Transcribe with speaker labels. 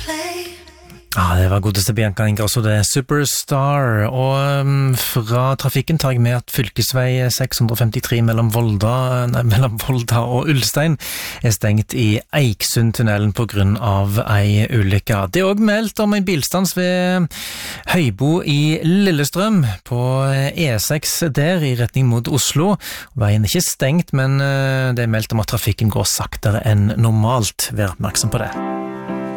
Speaker 1: Ja, det var godeste Bianca Ingrosso, det Superstar, og fra trafikken tar jeg med at fylkesvei 653 mellom Volda og Ulstein er stengt i Eiksundtunnelen på grunn av ei ulykke. Det er også meldt om en bilstans ved Høybo i Lillestrøm på E6 der i retning mot Oslo. Veien er ikke stengt, men det er meldt om at trafikken går saktere enn normalt. Vær oppmerksom på det.